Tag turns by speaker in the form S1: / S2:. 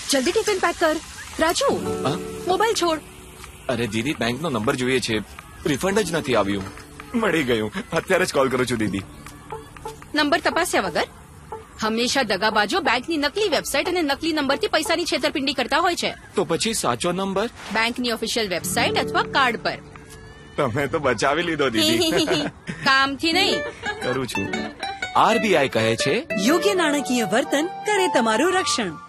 S1: જલ્દી tiffin pack કર. Raju, mobile છોડ.
S2: અરે દીદી, બેંકનો નંબર જોઈએ છે, રિફંડ જ નથી આવ્યું. મળી ગયું, અત્યારે જ કોલ કરું છું દીદી.
S1: નંબર તપાસ્યા વગર હંમેશા દગાબાજો બેંકની નકલી વેબસાઇટ અને નકલી નંબરથી પૈસાની છેતરપિંડી કરતા હોય છે.
S2: તો પછી સાચો નંબર
S1: બેંકની ઓફિશિયલ વેબસાઇટ અથવા કાર્ડ પર.
S2: તમે તો બચાવી લીધો દીદી.
S1: કામથી નહીં.
S2: કરું છું. RBI કહે છે,
S3: યોગ્ય નાણાકીય વર્તન કરે તમારું રક્ષણ.